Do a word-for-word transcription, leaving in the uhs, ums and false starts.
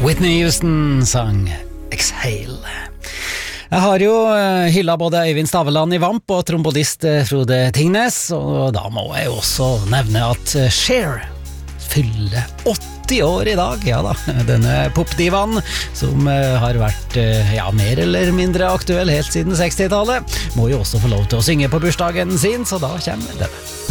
Whitney Houston sang Exhale. Jeg har jo hyllet både Øyvind Staveland i Vamp og trombonist Frode Tingnes, og da må jeg jo også nevne at Cher fyller åtti år i dag. Ja da, denne popdivaen som har vært ja, mer eller mindre aktuell helt siden sekstitallet, må jo også få lov til å synge på bursdagen sin, så da kommer denne.